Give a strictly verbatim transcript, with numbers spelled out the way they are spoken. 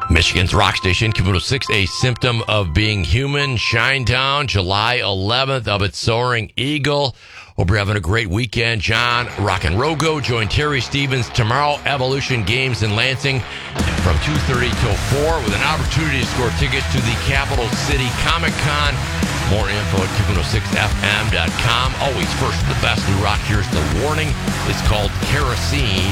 Michigan's rock station, Q one oh six, A Symptom of Being Human, Shinetown, July eleventh, up at Soaring Eagle. Hope you're having a great weekend. John Rock and Rogo, join Terry Stevens tomorrow, Evolution Games in Lansing from two thirty till four with an opportunity to score tickets to the Capital City Comic Con. More info at Q one oh six F M dot com. Always first to the best new rock. Here's the warning. It's called Kerosene.